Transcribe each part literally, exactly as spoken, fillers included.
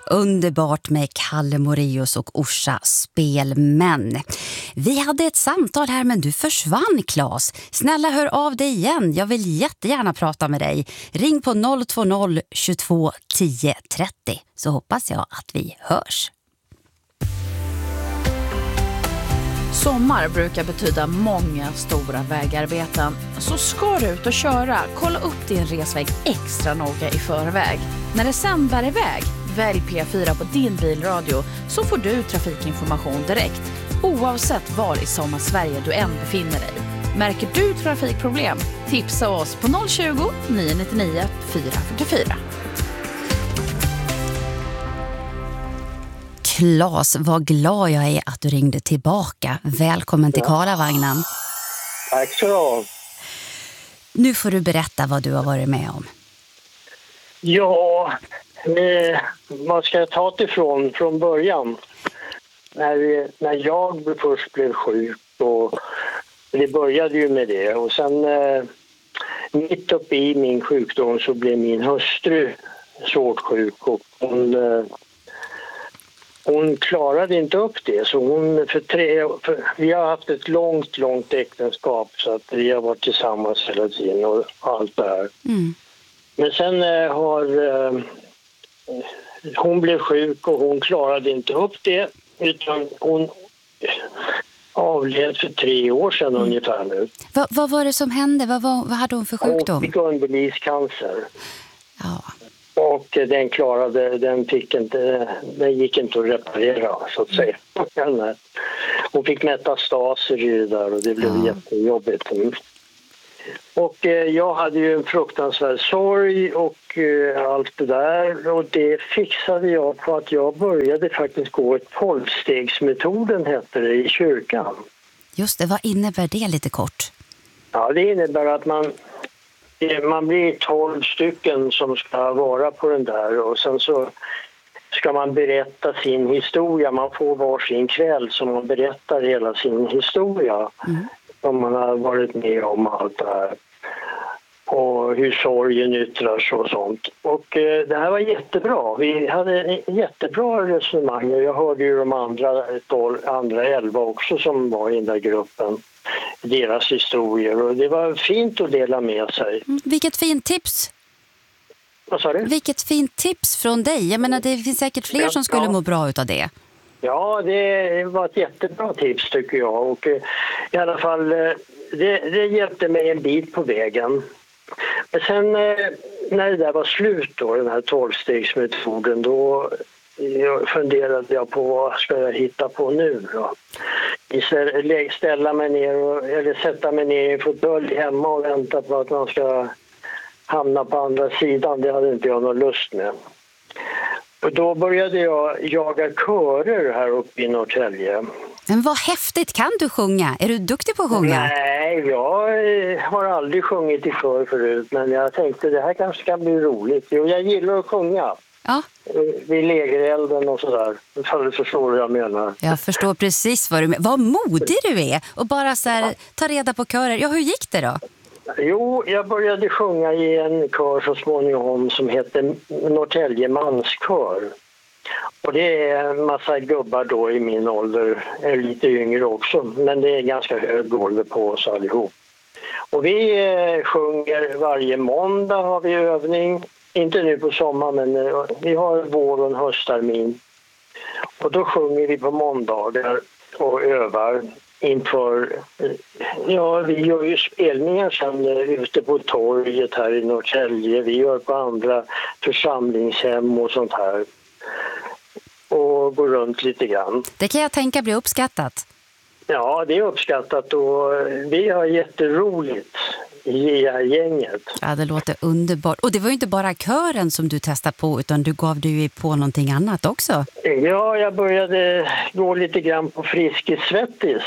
Underbart med Kalle Moraeus och Orsa Spelmän. Vi hade ett samtal här men du försvann, Claes. Snälla hör av dig igen. Jag vill jättegärna prata med dig. Ring på noll två noll tjugotvå tio trettio så hoppas jag att vi hörs. Sommar brukar betyda många stora vägarbeten. Så ska du ut och köra, kolla upp din resväg extra noga i förväg. När det sen bär iväg, välj P fyra på din bilradio så får du trafikinformation direkt. Oavsett var i Sommarsverige du än befinner dig. Märker du trafikproblem? Tipsa oss på noll tjugo, nio nio nio, fyra fyra fyra. Claes, vad glad jag är att du ringde tillbaka. Välkommen till Karlavagnen. Tack så du. Nu får du berätta vad du har varit med om. Ja, eh, vad ska jag ta ifrån från början? När, när jag först blev sjuk och det började ju med det och sen eh, mitt uppe i min sjukdom så blev min hustru svårt sjuk och hon eh, Hon klarade inte upp det, så hon för tre, för, vi har haft ett långt, långt äktenskap så att vi har varit tillsammans hela tiden och allt det här. Mm. Men sen eh, har eh, hon blev sjuk och hon klarade inte upp det utan hon avled för tre år sedan mm. ungefär nu. Va, vad var det som hände? Vad, var, vad hade hon för sjukdom? Hon fick underlivscancer. Ja. Och den klarade, den fick inte, den gick inte att reparera så att säga. Hon fick metastaser i det där och det blev ja. jättejobbigt. Och eh, jag hade ju en fruktansvärd sorg och eh, allt det där och det fixade jag på att jag började faktiskt gå ett tolvstegsmetoden hette det i kyrkan. Just det, vad innebär det lite kort? Ja, det innebär att man Man blir tolv stycken som ska vara på den där och sen så ska man berätta sin historia. Man får varsin kväll som man berättar hela sin historia. Mm. Som man har varit med om allt det här. Och hur sorgen yttrar sig och sånt. Och eh, det här var jättebra. Vi hade en jättebra resonemang. Jag hörde ju de andra, tolv, andra elva också som var i den där gruppen. Deras historier och det var fint att dela med sig. Mm, vilket fint tips! Vad sa du? Vilket fint tips från dig. Jag menar det finns säkert fler ja, som skulle ja. må bra utav det. Ja, det var ett jättebra tips tycker jag och eh, i alla fall eh, det, det hjälpte mig en bit på vägen. Men sen eh, när det där var slut då, den här tolvstegsmetoden, då jag funderade jag på vad ska jag hitta på nu då. Istället ställa mig ner och, eller sätta mig ner i en fåtölj hemma och vänta på att man ska hamna på andra sidan. Det hade inte jag någon lust med. Och då började jag jaga körer här uppe i Norrtälje. Men vad häftigt, kan du sjunga? Är du duktig på att sjunga? Nej, jag har aldrig sjungit i kör förut men jag tänkte det här kanske kan bli roligt. Jo, jag gillar att sjunga. Ja. Vid lägerelden och sådär. Du förstår vad jag menar. Jag förstår precis vad du menar. Vad modig du är. Och bara så här, ta reda på körer. Ja, hur gick det då? Jo, jag började sjunga i en kör så småningom som heter Norrtälje manskör. Och det är en massa gubbar då i min ålder. Jag är lite yngre också. Men det är ganska hög ålder på oss allihop. Och vi eh, sjunger varje måndag har vi övning. Inte nu på sommar men vi har vår och en hösttermin. Och då sjunger vi på måndagar och övar inför... Ja, vi gör ju spelningar sen ute på torget här i Norrtälje. Vi gör på andra församlingshem och sånt här. Och går runt lite grann. Det kan jag tänka blir uppskattat. Ja, det är uppskattat och vi har jätteroligt i det här gänget. Ja, det låter underbart. Och det var ju inte bara kören som du testade på utan du gav dig på någonting annat också. Ja, jag började gå lite grann på Friskis Svettis.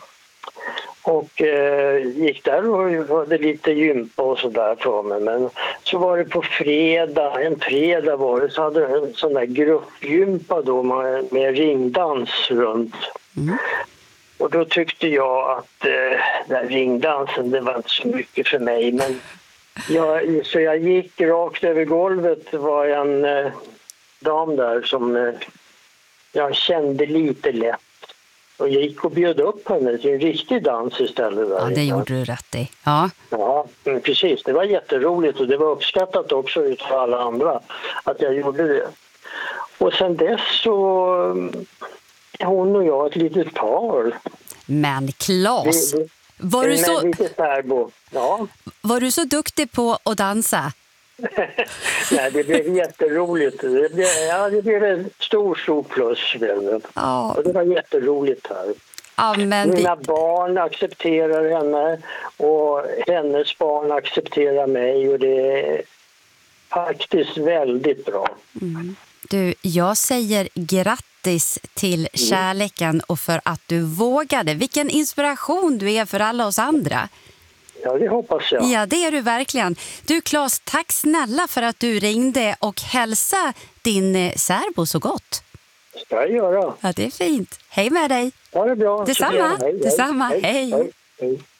Och eh, gick där och hade lite gympa och sådär för mig. Men så var det på fredag, en fredag var det, så hade jag en sån där gruppgympa då med, med ringdans runt. Mm. Och då tyckte jag att eh, den ringdansen, det var inte så mycket för mig. Men jag, så jag gick rakt över golvet. Det var en, eh, dam där som eh, jag kände lite lätt. Och jag gick och bjöd upp henne till en riktig dans istället. Där. Ja, det gjorde du rätt i. Ja. Ja, precis. Det var jätteroligt och det var uppskattat också utav alla andra att jag gjorde det. Och sen dess så är hon och jag ett litet par. Men Claes, Vi- var du, så, Lite särbo. Ja. var du så duktig på att dansa? Nej, det blev jätteroligt. Det blev, ja, det blev en stor, stor plus. Ja, Och det var jätteroligt här. ja men vi, Mina barn accepterar henne och hennes barn accepterar mig och det är faktiskt väldigt bra. du, jag säger grattis till kärleken och för att du vågade. Vilken inspiration du är för alla oss andra. Ja, det hoppas jag. Ja, det är du verkligen. Du Claes, tack snälla för att du ringde och hälsa din eh, särbo så gott. Ska jag göra. Ja, det är fint. Hej med dig. Ha det bra. Detsamma. Hej, hej. Detsamma. Hej. hej. hej.